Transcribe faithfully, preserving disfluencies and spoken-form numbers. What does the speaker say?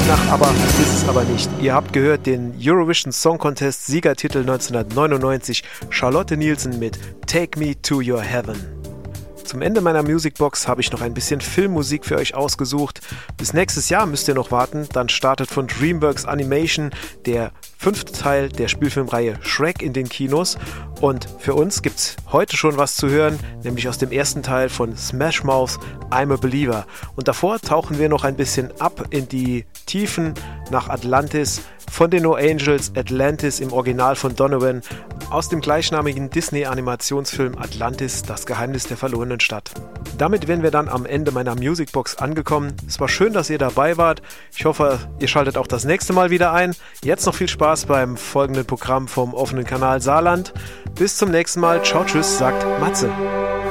klingt nach aber, ist es aber nicht. Ihr habt gehört den Eurovision Song Contest Siegertitel neunzehnhundertneunundneunzig, Charlotte Nielsen mit Take Me to Your Heaven. Zum Ende meiner Musicbox habe ich noch ein bisschen Filmmusik für euch ausgesucht. Bis nächstes Jahr müsst ihr noch warten, dann startet von DreamWorks Animation der fünfte Teil der Spielfilmreihe Shrek in den Kinos. Und für uns gibt's heute schon was zu hören, nämlich aus dem ersten Teil von Smash Mouth, I'm a Believer. Und davor tauchen wir noch ein bisschen ab in die Tiefen nach Atlantis, von den No Angels, Atlantis im Original von Donovan, aus dem gleichnamigen Disney-Animationsfilm Atlantis, das Geheimnis der verlorenen Stadt. Damit wären wir dann am Ende meiner Musicbox angekommen. Es war schön, dass ihr dabei wart. Ich hoffe, ihr schaltet auch das nächste Mal wieder ein. Jetzt noch viel Spaß beim folgenden Programm vom offenen Kanal Saarland. Bis zum nächsten Mal. Ciao, tschüss, sagt Matze.